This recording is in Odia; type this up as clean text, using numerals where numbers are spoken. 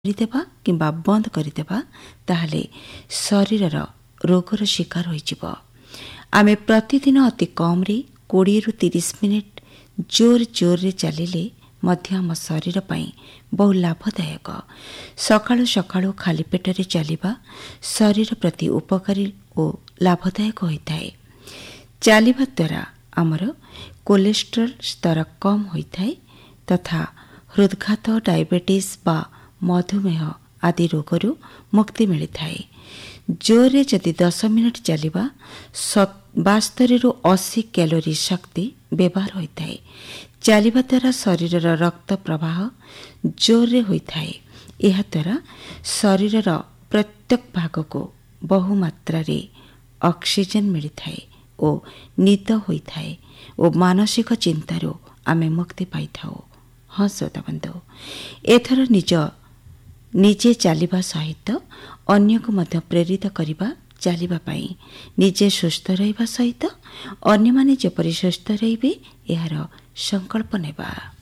କରିଦେବା କିମ୍ବା ବନ୍ଦ କରିଦେବା ତାହେଲେ ଶରୀରର ରୋଗର ଶିକାର ହୋଇଯିବ। ଆମେ ପ୍ରତିଦିନ ଅତି କମ୍ରେ 20ରୁ 30 ମିନିଟ୍ ଜୋରରେ ଚାଲିଲେ ମଧ୍ୟ ଆମ ଶରୀର ପାଇଁ ବହୁ ଲାଭଦାୟକ। ସକାଳୁ ସକାଳୁ ଖାଲି ପେଟରେ ଚାଲିବା ଶରୀର ପ୍ରତି ଉପକାରୀ ଓ ଲାଭଦାୟକ ହୋଇଥାଏ। ଚାଲିବା ଦ୍ୱାରା ଆମର କୋଲେଷ୍ଟ୍ରଲ୍ ସ୍ତର କମ୍ ହୋଇଥାଏ ତଥା ହୃଦଘାତ, ଡାଇବେଟିସ୍ ବା ମଧୁମେହ ଆଦି ରୋଗରୁ ମୁକ୍ତି ମିଳିଥାଏ। ଜୋରରେ ଯଦି 10 ମିନିଟ୍ ଚାଲିବା 72ରୁ 80 କ୍ୟାଲୋରି ଶକ୍ତି ବ୍ୟବହାର ହୋଇଥାଏ। ଚାଲିବା ଦ୍ୱାରା ଶରୀରର ରକ୍ତ ପ୍ରବାହ ଜୋରରେ ହୋଇଥାଏ। ଏହାଦ୍ୱାରା ଶରୀରର ପ୍ରତ୍ୟେକ ଭାଗକୁ ବହୁ ମାତ୍ରାରେ ଅକ୍ସିଜେନ୍ ମିଳିଥାଏ ଓ ନିଦ ହୋଇଥାଏ ଓ ମାନସିକ ଚିନ୍ତାରୁ ଆମେ ମୁକ୍ତି ପାଇଥାଉ। ହଁ ଶ୍ରୋତାବନ୍ଧୁ, ଏଥର ନିଜେ ଚାଲିବା ସହିତ ଅନ୍ୟକୁ ମଧ୍ୟ ପ୍ରେରିତ କରିବା ଚାଲିବା ପାଇଁ। ନିଜେ ସୁସ୍ଥ ରହିବା ସହିତ ଅନ୍ୟମାନେ ଯେପରି ସୁସ୍ଥ ରହିବେ ଏହାର ସଂକଳ୍ପ ନେବା।